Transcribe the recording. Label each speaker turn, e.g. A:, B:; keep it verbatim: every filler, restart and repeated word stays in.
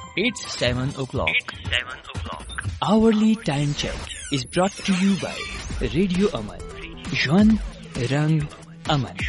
A: It's seven o'clock.
B: It's seven o'clock.
A: Hourly time check is brought to you by Radio Aman. Juan Rang Aman.